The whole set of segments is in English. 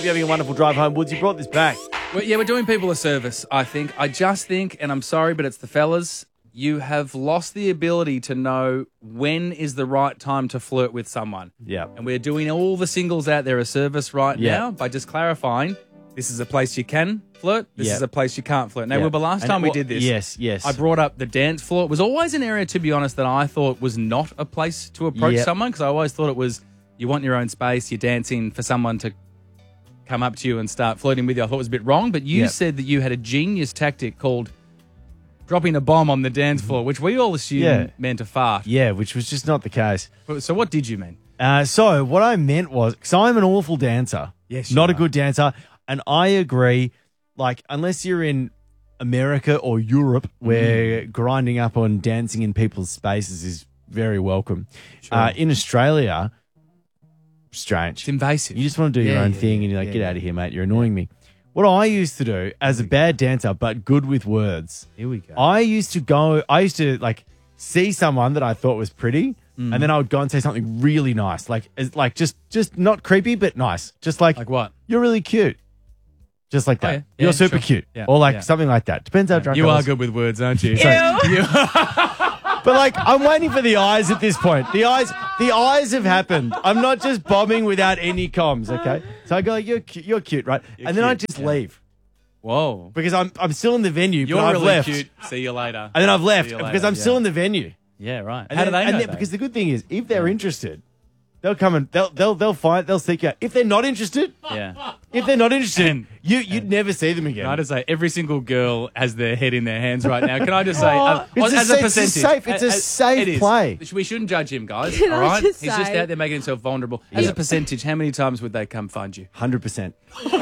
You're having a wonderful drive home, Woods. You brought this back. We're doing people a service, I think. I just think, and I'm sorry, but it's the fellas, you have lost the ability to know when is the right time to flirt with someone. Yeah. And we're doing all the singles out there a service right now by just clarifying this is a place you can flirt, this is a place you can't flirt. Now, Wilbur, last time we did this, yes, I brought up the dance floor. It was always an area, to be honest, that I thought was not a place to approach someone, because I always thought it was you want your own space, you're dancing for someone to come up to you and start flirting with you. I thought it was a bit wrong, but you said that you had a genius tactic called dropping a bomb on the dance floor, which we all assumed meant a fart. Yeah, which was just not the case. So what did you mean? So what I meant was, because I'm an awful dancer. Yes, not a good dancer. And I agree, like, unless you're in America or Europe, where grinding up on dancing in people's spaces is very welcome. Sure. In Australia, strange. It's invasive. You just want to do your own thing, and you're like, get out of here, mate. You're annoying me. What I used to do as a bad dancer, but good with words, Here we go. I used to like see someone that I thought was pretty, and then I would go and say something really nice, like just not creepy, but nice. Just like what? You're really cute. Just like that. Oh, yeah. You're Yeah, super sure. cute. Yeah, Or like yeah. something like that. Depends how drunk You I are was. good with words, aren't you? But like, I'm waiting for the eyes at this point. The eyes have happened. I'm not just bombing without any comms, okay? So I go, like, you're cute, right? And then I just leave. Whoa. Because I'm still in the venue, You're but I've really left. cute. See you later. And then I've left See you later, because I'm still in the venue. Yeah, right. And How do then- they know and that? Because the good thing is, if they're interested, they'll come and they'll seek you out. If they're not interested, And- you'd never see them again. Can I just say, every single girl has their head in their hands right now. Can I just say, It's a as sa- a it's a percentage, safe- it's a safe it is. play. We shouldn't judge him, guys. Can all I right, just he's just say- out there making himself vulnerable. As a percentage, how many times would they come find you? 100%.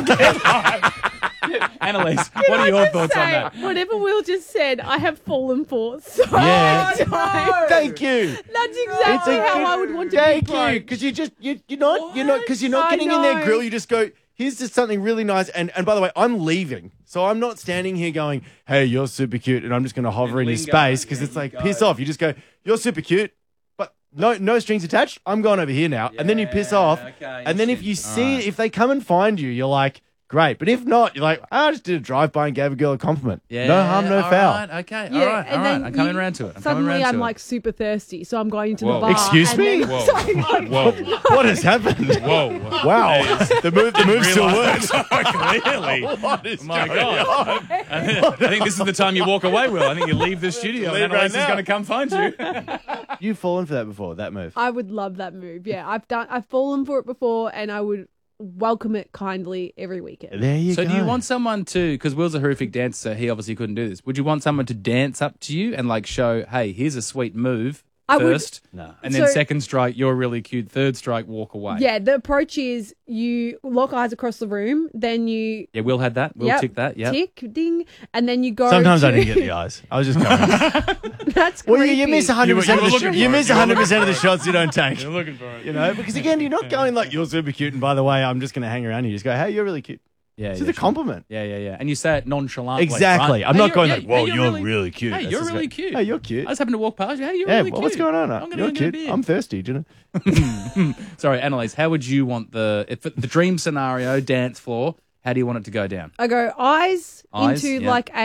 Annalise, what are your thoughts on that? Whatever Will just said, I have fallen for so Yeah. many times. Thank you. That's exactly how I would want to be Thank you, approached. because you're not because you're not I getting in their know. grill. You just go, here's just something really nice. And by the way, I'm leaving, so I'm not standing here going, hey, you're super cute, and I'm just going to hover in your lingo. space because Yeah, it's like you go. piss off. You just go, you're super cute, but no strings attached. I'm going over here now, and then you piss off. okay, And then if you see if they come and find you, you're like, great. But if not, you're like, I just did a drive-by and gave a girl a compliment. No harm, no all foul. Right, okay, Yeah, all right, and all then right. I'm coming you- around to it. Suddenly, I'm like super thirsty, so I'm going to Whoa. the bar. Excuse and me? then- Sorry, like, Whoa. What has happened? Whoa. Wow, the move still works. Clearly. What is My going God. on? I think this is the time you walk away, Will. I think you leave the studio Leave and Annalise right is now. going to come find you. You've fallen for that before, that move. I would love that move. Yeah, I've fallen for it before, and I would welcome it kindly every weekend. There you So go. do you want someone to, because Will's a horrific dancer, so he obviously couldn't do this. Would you want someone to dance up to you and like show, hey, here's a sweet move I would- first, No. and then So- second strike, you're really cute, third strike, walk away. Yeah, the approach is you lock eyes across the room, then you Yeah, Will had that. Will yep, tick that. Yeah. tick, ding, and then you go. Sometimes I to- didn't get the eyes. I was just going. That's Well, creepy. you miss 100% You were of the looking sh- for you it. miss You were 100% of the shots you don't take. You're looking for it. You know, because again, you're not going like you're super cute, and by the way, I'm just going to hang around you. You just go, hey, you're really cute. Yeah, It's yeah, just a sure. compliment. Yeah, yeah, yeah. And you say it nonchalantly. Exactly. Right? I'm Hey, not you're- going yeah, like, whoa, hey, you're really cute. Hey, That's you're just really like, cute. Hey, you're cute. I just happened to walk past you. Hey, you're Yeah, really well, cute. what's going on? I'm gonna You're go get a cute. beer. I'm thirsty, do you know? Sorry, Annalise, how would you want if the dream scenario, dance floor, how do you want it to go down? I go eyes Eyes, into yeah. like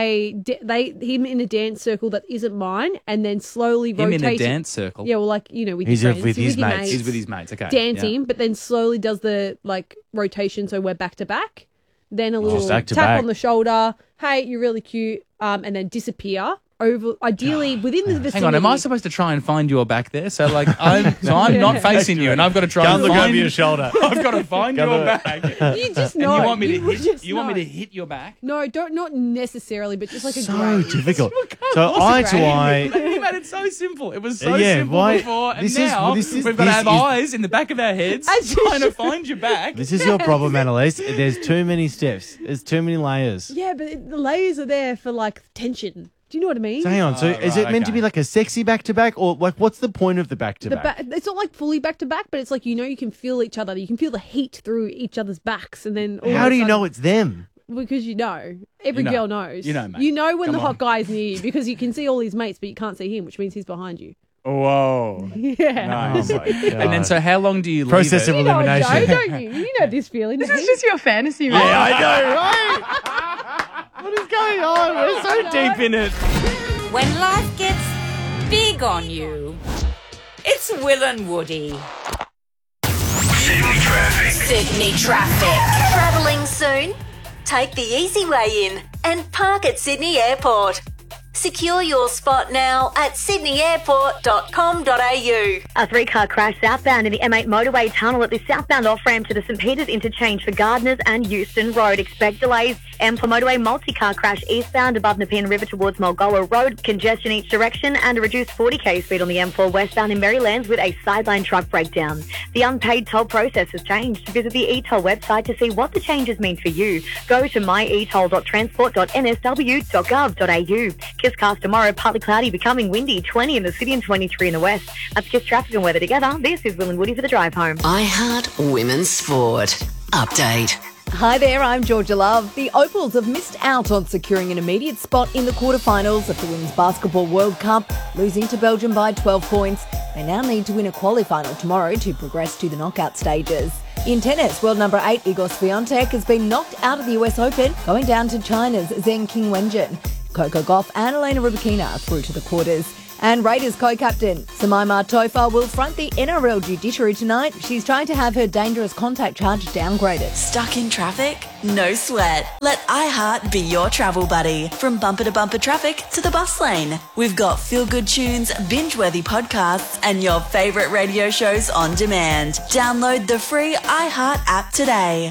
him in a dance circle that isn't mine, and then slowly Him rotate. in a dance circle. Yeah, well, like with He's your friends, with his your mates. He's with his mates. Okay. dancing, but then slowly does the like rotation, so we're back to back. Then a little back tap to back. on the shoulder. Hey, you're really cute. And then disappear over. Ideally within the vicinity. Hang on, am I supposed to try and find your back there? So like I'm not facing you, and I've got to try Can't and look find over your shoulder. I've got to find Go your over. back. You just And know. you want me to would hit? just You want me know. to hit your back? No, not necessarily, but just like a So grade. difficult. So What's eye the to grade? eye. You made it so simple. It was so Yeah, simple why- before, and this is- now well, this is- we've got to this have is- eyes in the back of our heads As you trying to should. find your back. This is your problem, Annalise. There's too many steps. There's too many layers. Yeah, but the layers are there for like tension. Do you know what I mean? So hang on. So is it right, meant to okay. be like a sexy back to back, or like what's the point of the back to The back? it's not like fully back to back, but it's like you can feel each other. You can feel the heat through each other's backs, and then all How of a do you sudden- know it's them? Because every You know. girl knows. You know, mate. You know when Come the on. hot guy is near you because you can see all his mates, but you can't see him, which means he's behind you. Whoa. Yeah. Nice. Oh my God. And then, so how long do you Process leave of it? You know it, elimination. Joe, don't you? You know this feeling. This is just your fantasy, man. Yeah, I know, right? What is going on? We're so deep in it. When life gets big on you, it's Will and Woody. Sydney traffic. Sydney traffic. Travelling soon? Take the easy way in and park at Sydney Airport. Secure your spot now at sydneyairport.com.au. A three-car crash southbound in the M8 motorway tunnel at the southbound off-ramp to the St Peters interchange for Gardeners and Euston Road. Expect delays. M4 motorway multi-car crash eastbound above Nepean River towards Mulgoa Road. Congestion each direction and a reduced 40k speed on the M4 westbound in Marylands with a sideline truck breakdown. The unpaid toll process has changed. Visit the eToll website to see what the changes mean for you. Go to myetoll.transport.nsw.gov.au. Kiss cast tomorrow, partly cloudy, becoming windy, 20 in the city and 23 in the west. That's Kiss traffic and weather together. This is Will and Woody for the drive home. iHeart Women's Sport. Update. Hi there, I'm Georgia Love. The Opals have missed out on securing an immediate spot in the quarterfinals of the Women's Basketball World Cup, losing to Belgium by 12 points. They now need to win a qualifinal tomorrow to progress to the knockout stages. In tennis, world number 8 Igor Swiatek has been knocked out of the US Open, going down to China's Zheng Qinwenjun. Coco Gauff and Elena Rybakina through to the quarters. And Raiders co-captain Samaima Tofa will front the NRL judiciary tonight. She's trying to have her dangerous contact charge downgraded. Stuck in traffic? No sweat. Let iHeart be your travel buddy. From bumper to bumper traffic to the bus lane. We've got feel-good tunes, binge-worthy podcasts, and your favourite radio shows on demand. Download the free iHeart app today.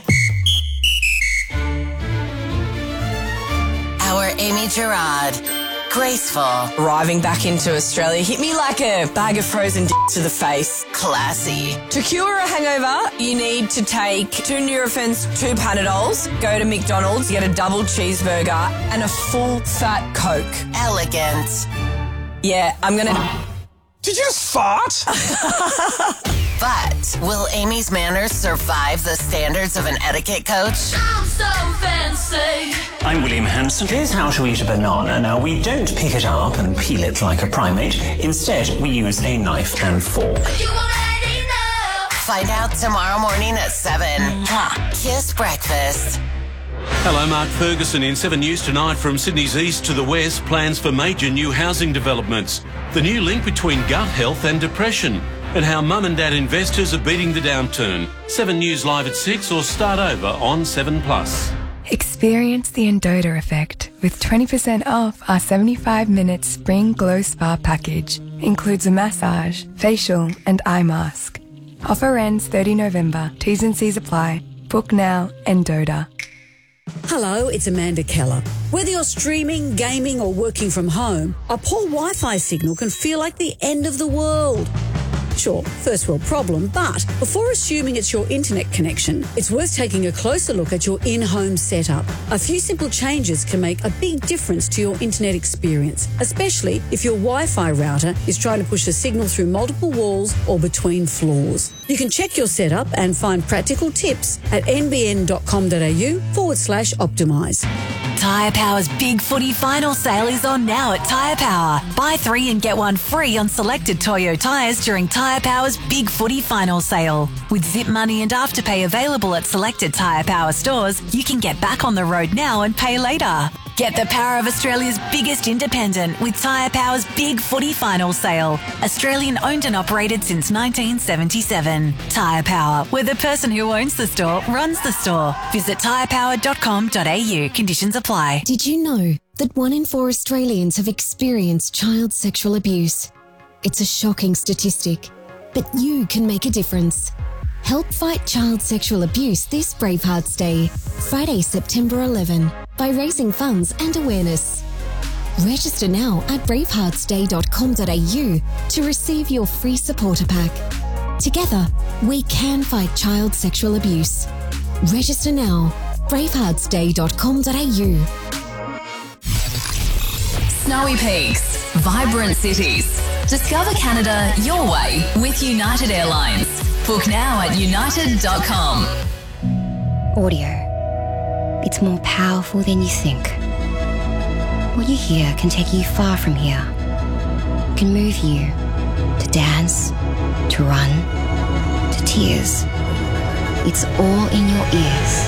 Our Amy Gerard. Graceful. Arriving back into Australia hit me like a bag of frozen to the face. Classy. To cure a hangover, you need to take 2 Nurofen, 2 Panadols, go to McDonald's, get a double cheeseburger and a full fat Coke. Elegant. Yeah, I'm gonna... Did you just fart? But will Amy's manners survive the standards of an etiquette coach? I'm so fancy. I'm William Hanson. Here's how to eat a banana. Now, we don't pick it up and peel it like a primate. Instead, we use a knife and fork. You already know. Find out tomorrow morning at 7. Kiss Breakfast. Hello, Mark Ferguson in 7 News tonight. From Sydney's east to the west, plans for major new housing developments. The new link between gut health and depression, and how mum and dad investors are beating the downturn. 7 News live at 6 or start over on 7plus. Experience the Endota effect with 20% off our 75-minute Spring Glow Spa package. Includes a massage, facial and eye mask. Offer ends 30 November. T's and C's apply. Book now, Endota. Hello, it's Amanda Keller. Whether you're streaming, gaming or working from home, a poor Wi-Fi signal can feel like the end of the world. Sure, first world problem, but before assuming it's your internet connection, it's worth taking a closer look at your in-home setup. A few simple changes can make a big difference to your internet experience, especially if your Wi-Fi router is trying to push a signal through multiple walls or between floors. You can check your setup and find practical tips at nbn.com.au/optimise. Tyre Power's Big Footy Final Sale is on now at Tyre Power. Buy 3 and get 1 free on selected Toyo tyres during Tyre Power's Big Footy Final Sale. With Zip Money and Afterpay available at selected Tyre Power stores, you can get back on the road now and pay later. Get the power of Australia's biggest independent with Tyre Power's Big Footy Final Sale. Australian owned and operated since 1977. Tyre Power, where the person who owns the store runs the store. Visit tyrepower.com.au. Conditions apply. Did you know that 1 in 4 Australians have experienced child sexual abuse? It's a shocking statistic, but you can make a difference. Help fight child sexual abuse this Bravehearts Day, Friday, September 11, by raising funds and awareness. Register now at braveheartsday.com.au to receive your free supporter pack. Together, we can fight child sexual abuse. Register now, braveheartsday.com.au. Snowy peaks, vibrant cities. Discover Canada your way with United Airlines. Book now at united.com. Audio. It's more powerful than you think. What you hear can take you far from here. Can move you. to dance, to run, to tears. It's all in your ears.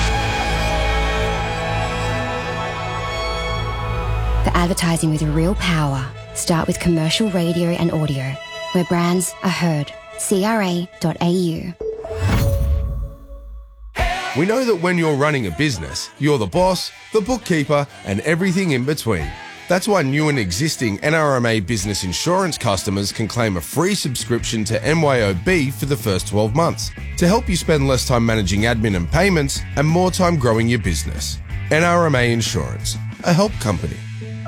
For advertising with real power, start with commercial radio and audio, where brands are heard. CRA.au. We know that when you're running a business, you're the boss, the bookkeeper, and everything in between. That's why new and existing NRMA business insurance customers can claim a free subscription to MYOB for the first 12 months to help you spend less time managing admin and payments and more time growing your business. NRMA Insurance, a help company.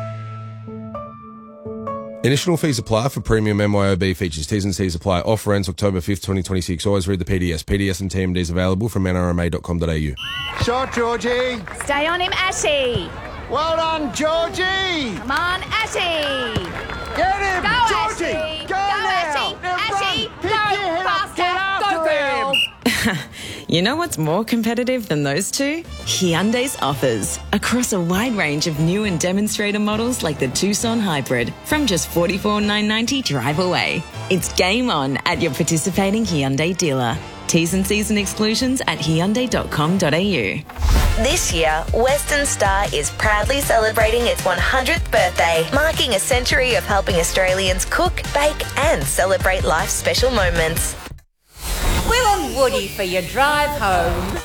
Initial fees apply for premium MYOB features. T's and C's apply. Offer ends October 5th, 2026. Always read the PDS. PDS and TMDs available from nrma.com.au. Shot, Georgie. Stay on him, Ashy. Well done, Georgie. Come on, Ashy. Get him, Go, Georgie. Ashy. Go now. Ashy. Ashy, go faster. Go, girl. You know what's more competitive than those two? Hyundai's offers. Across a wide range of new and demonstrator models like the Tucson Hybrid from just $44,990 drive away. It's game on at your participating Hyundai dealer. T's and C's and exclusions at hyundai.com.au. This year, Western Star is proudly celebrating its 100th birthday, marking a century of helping Australians cook, bake and celebrate life's special moments. Will and Woody for your drive home.